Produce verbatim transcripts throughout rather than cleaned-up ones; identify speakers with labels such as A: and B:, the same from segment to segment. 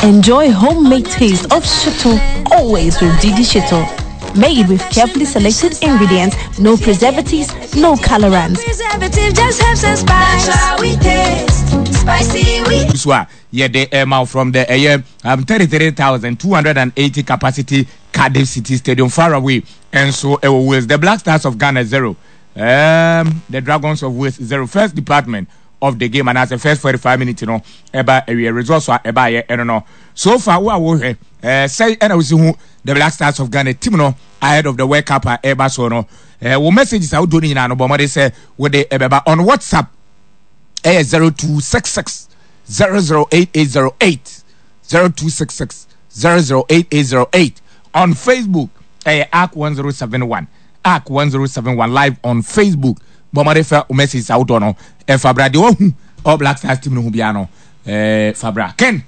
A: Enjoy homemade taste of Shito always with Didi Shito. Made with carefully selected ingredients, no preservatives, no colorants.
B: Preservative just helps us spice. That's how we taste. Spicy we.
C: So, yeah, the amount from the uh, um thirty-three thousand two hundred eighty capacity Cardiff City Stadium far away. And so it was the Black Stars of Ghana zero. Um the Dragons of Wales zero. First department of the game, and as the first forty-five minutes, you know, about a results are about I don't know. So far, what we uh say, and I was who the Black Stars of Ghana team, no, ahead of the World Cup, uh, so no, uh, we messages out doing in but they say with the uh, on WhatsApp, uh, zero two six six zero zero eight eight zero eight zero two six six zero zero eight eight zero eight on Facebook, uh, A R C one zero seven one, A R C one zero seven one live on Facebook. Bomade fa o message out on e Fabra de o all Black Stars team no hu bia no eh Fabra Ken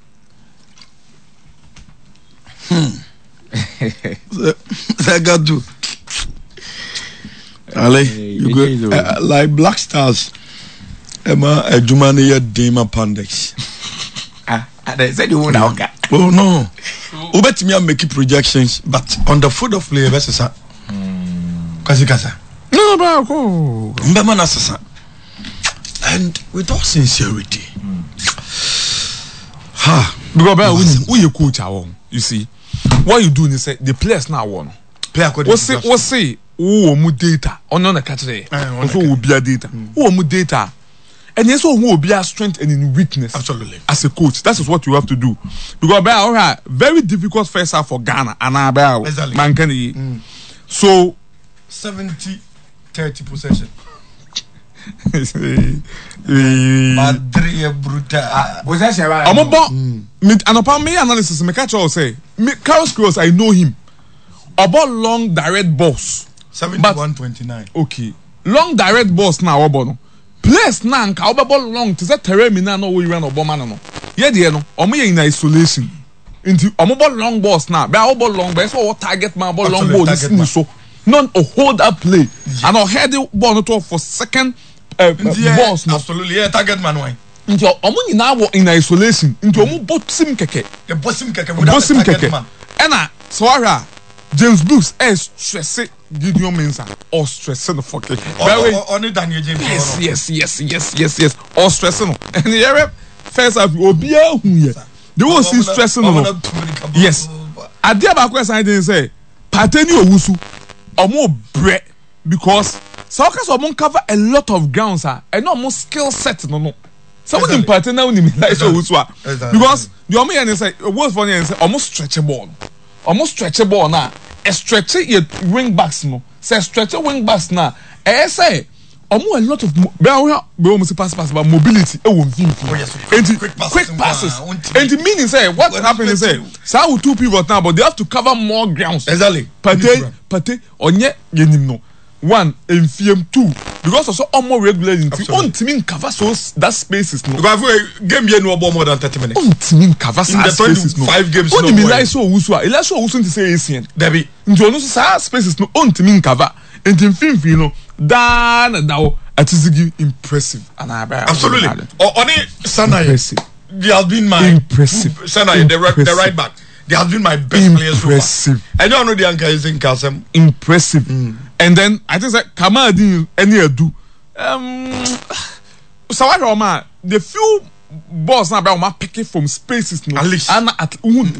D: hmm Zagadu Ale you go uh, like Black Stars Emma Ejuma ne ye Dima Pandex
C: ah they said you na oga
D: oh no obetimi make projections but on the foot of play versus hmm kasi kasa
C: no, bro.
D: And with all sincerity, mm. ha,
E: because when you coach our you see, what you do is say the players now won.
D: Player
E: what say, what say, oh, mu data, on on the catch there, also will be a data, oh, mu data, and yes, oh, will be a strength and in weakness.
D: Absolutely.
E: As a coach, that is what you have to do. Because all right, very difficult first half for Ghana, and I bear man can mm. So
D: seventy. thirty possession.
E: Madrid
D: brutal.
C: Possession.
E: I'm about me and upon me analysis. Me catch all say. Me Carlos Kroos, I know him. About long direct balls.
D: Seventy-one twenty-nine.
E: Okay, long direct balls now. About place now. Nka about long. To say terrain me now. No we run about man no. Yeah, the no. Omo ye in isolation. Into omo about long balls now. But about long. But so what target man about long balls. So. None or hold up play yeah. And I head the ball not for second uh,
D: yeah,
E: balls no.
D: Absolutely yeah target man why
E: into omo nyina wo in isolation into omo bosim keke
D: the bosim keke with bosim keke
E: and ah so ara James Brooks is stressing Gideon Mensah or stressing the fuck
D: only Daniel James
E: yes yes yes yes yes yes or stressing and the first half obia hu ye they will see stressing no yes adia ba ko sign dey say pateni owusu omo bre because so cause omo cover a lot of grounds ah and no skill set no no so when in partner now ni like so uswa because the omo here say what's funny and say omo stretch ball omo stretch ball na e stretch your wing backs no say stretch wing backs na e say omo a lot of be we almost pass pass about mobility e won fin and quick passes and the meaning say what happened is say so two people now but they have to cover more grounds
D: exactly
E: pate pate onye yenim no one enfiem two because also omo regular into on team cover so that spaces no
D: because game here no more than thirty minutes
E: on team cover spaces no
D: five games
E: no me like so wusu a ele so wusu to say asian
D: debi
E: njo no so spaces no on team cover and team fin no dan dawo atizigi impressive and
D: absolutely oni Sana they have been my
E: impressive
D: Sana the right, the right back they have been my best
E: impressive.
D: players so far I don't know the anchor is in Kasem
E: impressive mm. And then I think that Kamadi any ado um so what the few balls now about picking from spaces no
D: at least
E: and at